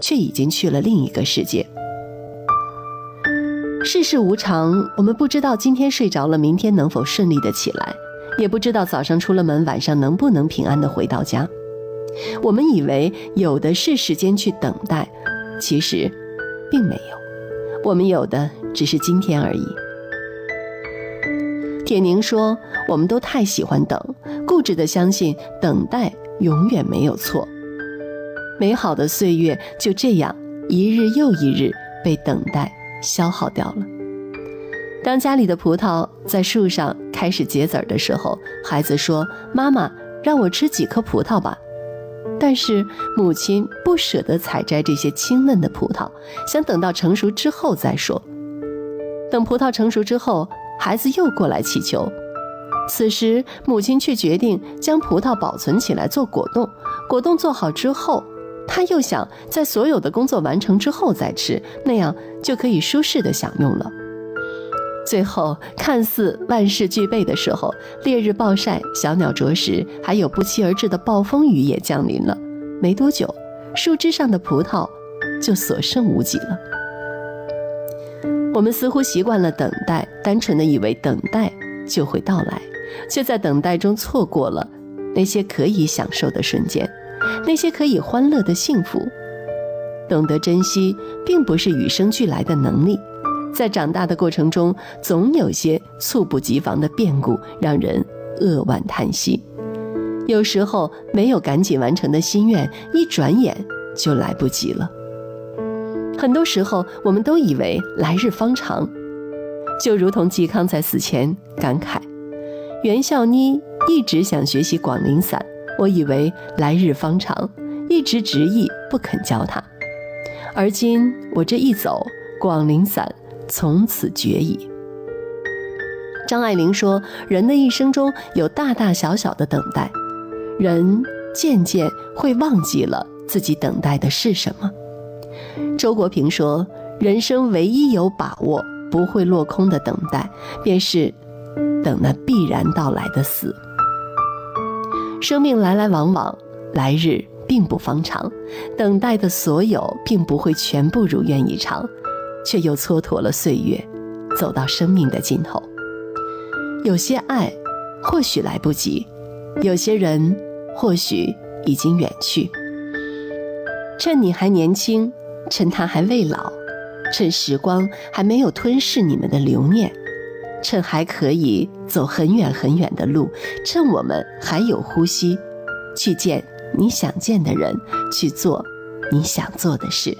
却已经去了另一个世界。世事无常，我们不知道今天睡着了，明天能否顺利的起来，也不知道早上出了门，晚上能不能平安的回到家。我们以为有的是时间去等待，其实并没有，我们有的只是今天而已。铁凝说，我们都太喜欢等，固执地相信等待永远没有错。美好的岁月就这样一日又一日被等待消耗掉了。当家里的葡萄在树上开始结籽的时候，孩子说，妈妈，让我吃几颗葡萄吧。但是母亲不舍得采摘这些清嫩的葡萄，想等到成熟之后再说。等葡萄成熟之后，孩子又过来祈求，此时母亲却决定将葡萄保存起来做果冻，果冻做好之后，她又想在所有的工作完成之后再吃，那样就可以舒适地享用了。最后看似万事俱备的时候，烈日暴晒，小鸟啄食，还有不期而至的暴风雨也降临了。没多久，树枝上的葡萄就所剩无几了。我们似乎习惯了等待，单纯的以为等待就会到来，却在等待中错过了那些可以享受的瞬间，那些可以欢乐的幸福。懂得珍惜并不是与生俱来的能力，在长大的过程中，总有些猝不及防的变故让人扼腕叹息。有时候没有赶紧完成的心愿，一转眼就来不及了。很多时候我们都以为来日方长，就如同嵇康在死前感慨，袁孝妮一直想学习广陵散，我以为来日方长，一直执意不肯教他，而今我这一走，广陵散从此绝矣。张爱玲说，人的一生中有大大小小的等待，人渐渐会忘记了自己等待的是什么。周国平说，人生唯一有把握不会落空的等待，便是等那必然到来的死。生命来来往往，来日并不方长，等待的所有并不会全部如愿以偿，却又蹉跎了岁月，走到生命的尽头。有些爱或许来不及，有些人或许已经远去。趁你还年轻，趁他还未老，趁时光还没有吞噬你们的留念，趁还可以走很远很远的路，趁我们还有呼吸，去见你想见的人，去做你想做的事。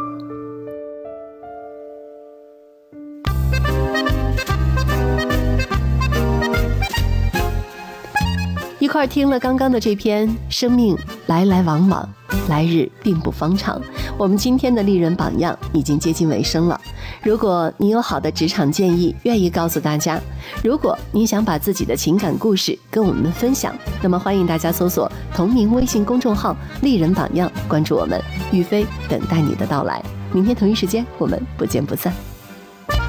一块听了刚刚的这篇生命来来往往，来日并不方长，我们今天的丽人榜样已经接近尾声了。如果你有好的职场建议愿意告诉大家，如果你想把自己的情感故事跟我们分享，那么欢迎大家搜索同名微信公众号丽人榜样，关注我们，宇飞等待你的到来。明天同一时间我们不见不散。